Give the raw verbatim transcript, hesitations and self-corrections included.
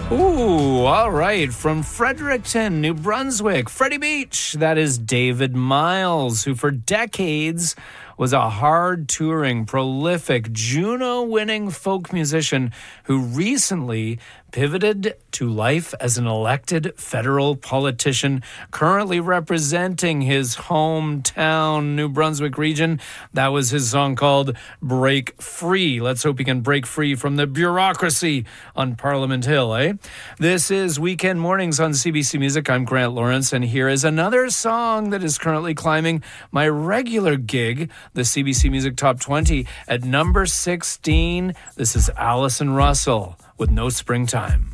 Ooh, all right. From Fredericton, New Brunswick, Freddie Beach. That is David Miles, who for decades was a hard-touring, prolific, Juno-winning folk musician who recently pivoted to life as an elected federal politician, currently representing his hometown, New Brunswick region. That was his song called Break Free. Let's hope he can break free from the bureaucracy on Parliament Hill, eh? This is Weekend Mornings on C B C Music. I'm Grant Lawrence, and here is another song that is currently climbing my regular gig, the C B C Music Top twenty, at number sixteen. This is Allison Russell with No Springtime.